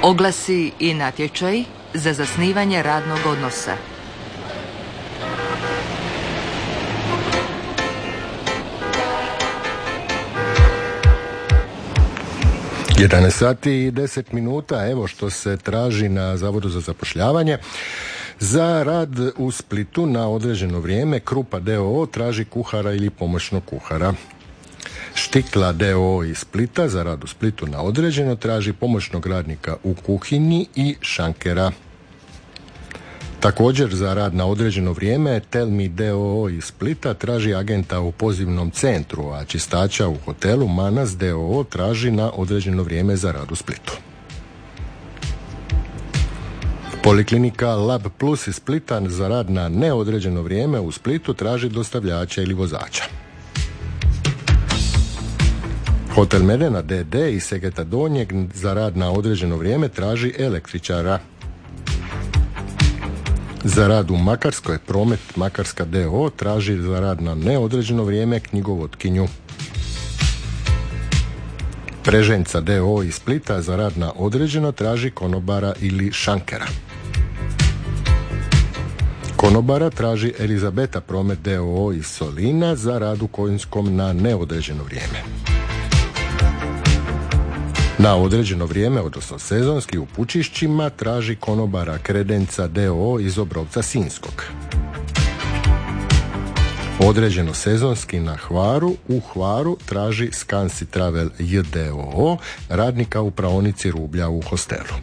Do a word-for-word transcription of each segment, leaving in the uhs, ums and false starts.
Oglasi i natječaj za zasnivanje radnog odnosa. jedanaest sati i deset minuta, evo što se traži na Zavodu za zapošljavanje. Za rad u Splitu na određeno vrijeme Krupa d o o traži kuhara ili pomoćnog kuhara. Štikla d o o iz Splita za rad u Splitu na određeno traži pomoćnog radnika u kuhinji i šankera. Također za rad na određeno vrijeme Telmi d o o iz Splita traži agenta u pozivnom centru, a čistača u hotelu Manas d o o traži na određeno vrijeme za rad u Splitu. Poliklinika Lab Plus iz Splita za rad na neodređeno vrijeme u Splitu traži dostavljača ili vozača. Hotel Medena d d iz Segeta Donjeg za rad na određeno vrijeme traži električara. Za rad u Makarskoj Promet Makarska d o o traži za rad na neodređeno vrijeme knjigovodkinju. Preženca d o o iz Splita za rad na određeno traži konobara ili šankera. Konobara traži Elizabeta Promet d o o iz Solina za rad u Konjskom na neodređeno vrijeme. Na određeno vrijeme, odnosno sezonski u Pučišćima, traži konobara Kredenca d o o iz Obrovca Sinjskog. Određeno sezonski na Hvaru, u Hvaru traži Skansi Travel j d o o, radnika u praonici rublja u hostelu.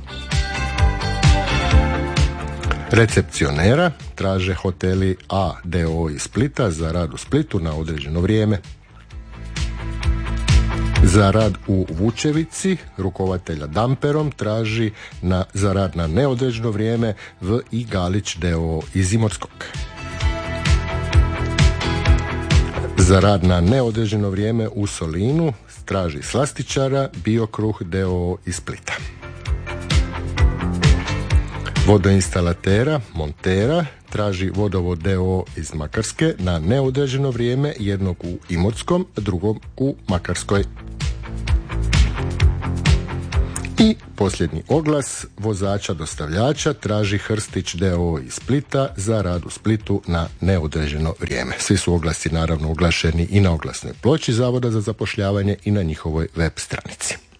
Recepcionera traže hoteli A d o o iz Splita za rad u Splitu na određeno vrijeme. Za rad u Vučevici rukovatelja damperom traži na, za rad na neodređeno vrijeme V i Galić d o o iz Imotskog. Za rad na neodređeno vrijeme u Solinu traži slastičara Biokruh d o o iz Splita. Vodoinstalatera Montera traži Vodovod d o o iz Makarske na neodređeno vrijeme, jednog u Imotskom, drugog u Makarskoj. I posljednji oglas, vozača dostavljača traži Hrstić d o o iz Splita za rad u Splitu na neodređeno vrijeme. Svi su oglasi naravno oglašeni i na oglasnoj ploči Zavoda za zapošljavanje i na njihovoj web stranici.